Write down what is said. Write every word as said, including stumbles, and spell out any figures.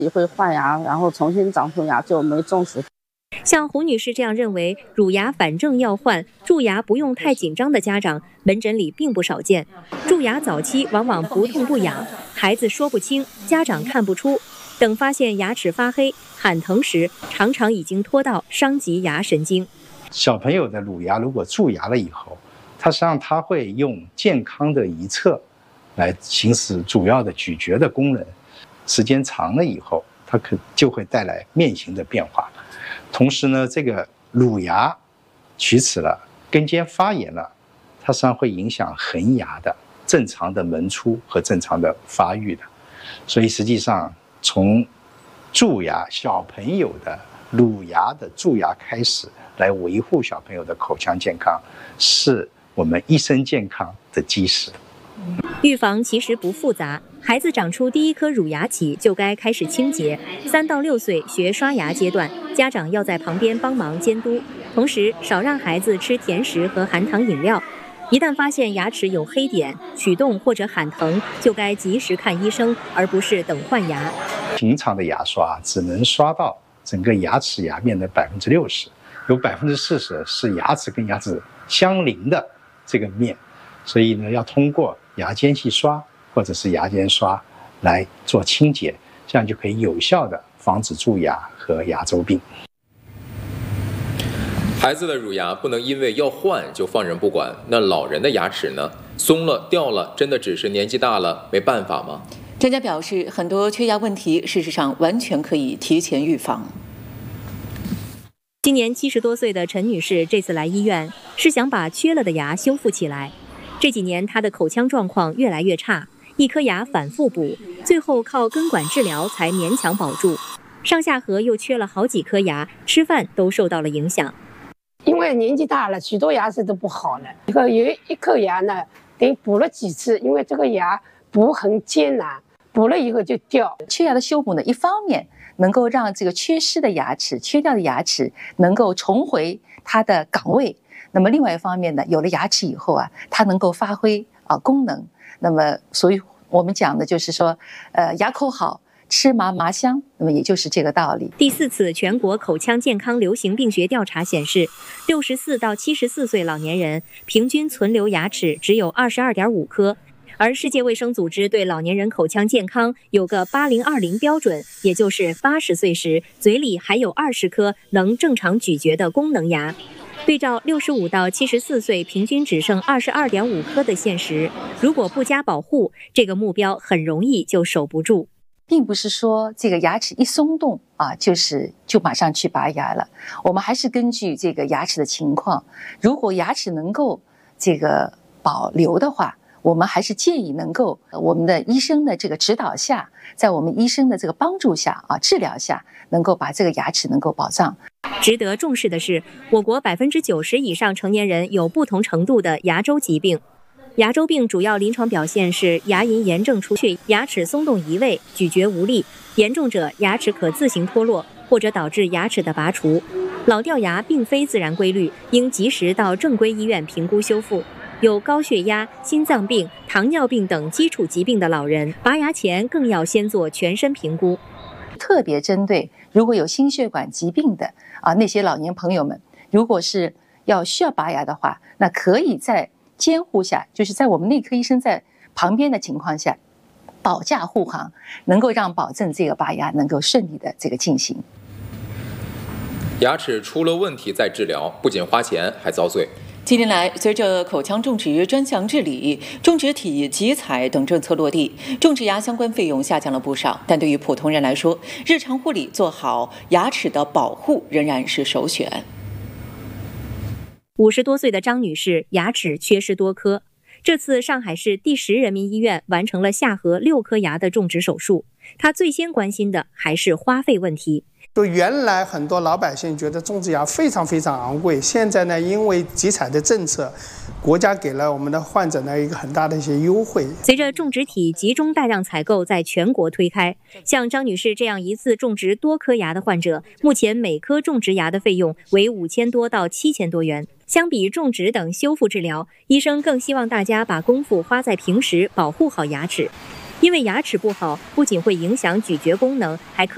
也会换牙，然后重新长出牙，就没种植。 像胡女士这样认为乳牙反正要换，蛀牙不用太紧张的家长，门诊里并不少见。蛀牙早期往往不痛不痒，孩子说不清，家长看不出，等发现牙齿发黑、喊疼时，常常已经拖到伤及牙神经。 小朋友的乳牙如果蛀牙了以后，它实际上它会用健康的一侧来行使主要的咀嚼的功能，时间长了以后，它可就会带来面型的变化。同时呢，这个乳牙龋齿了，根尖发炎了，它实际上会影响恒牙的正常的门出和正常的发育的。所以实际上从蛀牙小朋友的乳牙的蛀牙开始，来维护小朋友的口腔健康，是我们一生健康的基石。 预防其实不复杂，孩子长出第一颗乳牙起就该开始清洁。三到六岁学刷牙阶段，家长要在旁边帮忙监督，同时少让孩子吃甜食和含糖饮料。一旦发现牙齿有黑点、龋洞或者喊疼，就该及时看医生，而不是等换牙。 平常的牙刷只能刷到整个牙齿牙面的百分之六十，有百分之四十是牙齿跟牙齿相邻的这个面，所以呢，要通过牙间隙刷或者是牙间刷来做清洁，这样就可以有效的防止蛀牙和牙周病。 孩子的乳牙不能因为要换就放任不管，那老人的牙齿呢？松了掉了，真的只是年纪大了没办法吗？ 专家表示，很多缺牙问题事实上完全可以提前预防。 今年七十多岁的陈女士这次来医院是想把缺了的牙修复起来。这几年她的口腔状况越来越差，一颗牙反复补，最后靠根管治疗才勉强保住。上下颌又缺了好几颗牙，吃饭都受到了影响。 因为年纪大了，许多牙齿都不好了。这个有一颗牙呢，得补了几次，因为这个牙补很艰难，补了以后就掉。 缺牙的修补呢，一方面能够让这个缺失的牙齿、缺掉的牙齿能够重回它的岗位。那么另外一方面呢，有了牙齿以后啊，它能够发挥啊功能。那么所以我们讲的就是说，呃，牙口好，吃麻麻香，那么也就是这个道理。 第四次全国口腔健康流行病学调查显示，六十四到七十四岁老年人平均存留牙齿只有二十二点五颗，而世界卫生组织对老年人口腔健康有个八零二零标准，也就是八十岁时嘴里还有二十颗能正常咀嚼的功能牙。对照六十五到七十四岁平均只剩二十二点五颗的现实，如果不加保护，这个目标很容易就守不住。 并不是说这个牙齿一松动啊，就是就马上去拔牙了。我们还是根据这个牙齿的情况，如果牙齿能够这个保留的话，我们还是建议能够我们的医生的这个指导下，在我们医生的这个帮助下啊，治疗下，能够把这个牙齿能够保障。 值得重视的是，我国百分之九十以上成年人有不同程度的牙周疾病。牙周病主要临床表现是牙龈炎症出血、牙齿松动移位、咀嚼无力，严重者牙齿可自行脱落，或者导致牙齿的拔除。老掉牙并非自然规律，应及时到正规医院评估修复。有高血压、心脏病、糖尿病等基础疾病的老人，拔牙前更要先做全身评估。 特别针对如果有心血管疾病的啊那些老年朋友们，如果是要需要拔牙的话，那可以在监护下，就是在我们内科医生在旁边的情况下，保驾护航，能够让保证这个拔牙能够顺利的这个进行。 牙齿出了问题再治疗，不仅花钱还遭罪。 近年来，随着口腔种植专项治理、种植体集采等政策落地，种植牙相关费用下降了不少。但对于普通人来说，日常护理做好牙齿的保护仍然是首选。 五十多岁的张女士牙齿缺失多颗，这次上海市第十人民医院完成了下颌六颗牙的种植手术。她最先关心的还是花费问题。 就原来很多老百姓觉得种植牙非常非常昂贵，现在呢，因为集采的政策，国家给了我们的患者呢一个很大的一些优惠。 随着种植体集中带量采购在全国推开，像张女士这样一次种植多颗牙的患者，目前每颗种植牙的费用为五千多到七千多元。相比种植等修复治疗，医生更希望大家把功夫花在平时保护好牙齿，因为牙齿不好，不仅会影响咀嚼功能，还可